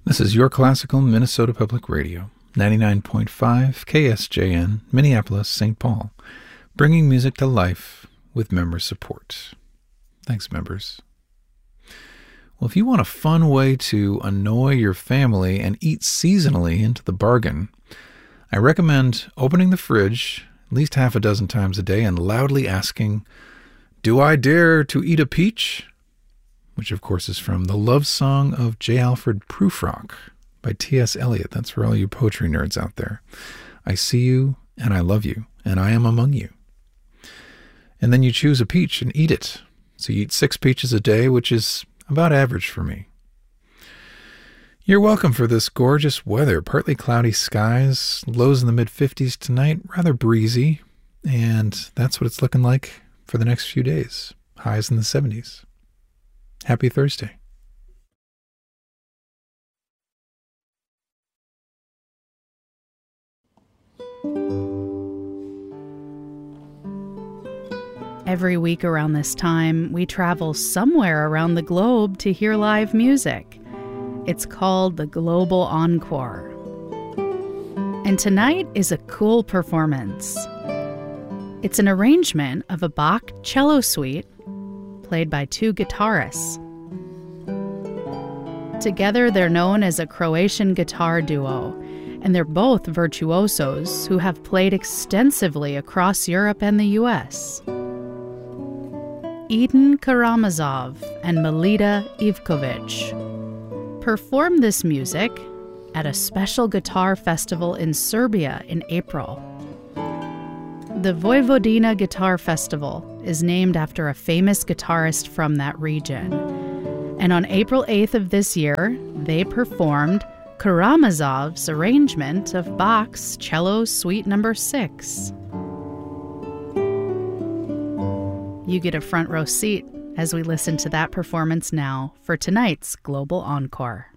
This is your classical Minnesota Public Radio, 99.5 KSJN, Minneapolis, St. Paul, bringing music to life with member support. Thanks, members. Well, if you want a fun way to annoy your family and eat seasonally into the bargain, I recommend opening the fridge at least half a dozen times a day and loudly asking, "Do I dare to eat a peach?" Which, of course, is from The Love Song of J. Alfred Prufrock by T.S. Eliot. That's for all you poetry nerds out there. I see you, and I love you, and I am among you. And then you choose a peach and eat it. So you eat 6 peaches a day, which is about average for me. You're welcome for this gorgeous weather. Partly cloudy skies, lows in the mid-50s tonight, rather breezy, and that's what it's looking like for the next few days. Highs in the 70s. Happy Thursday. Every week around this time, we travel somewhere around the globe to hear live music. It's called the Global Encore. And tonight is a cool performance. It's an arrangement of a Bach cello suite played by 2 guitarists. Together, they're known as a Croatian guitar duo, and they're both virtuosos who have played extensively across Europe and the U.S. Edin Karamazov and Melita Ivkovic performed this music at a special guitar festival in Serbia in April. The Vojvodina Guitar Festival is named after a famous guitarist from that region. And on April 8th of this year, they performed Karamazov's arrangement of Bach's Cello Suite No. 6. You get a front row seat as we listen to that performance now for tonight's Global Encore.